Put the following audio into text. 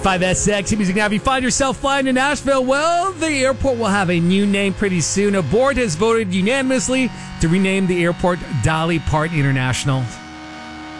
5SX Music. Now, if you find yourself flying to Nashville, well, the airport will have a new name pretty soon. A board has voted unanimously to rename the airport Dolly Parton International.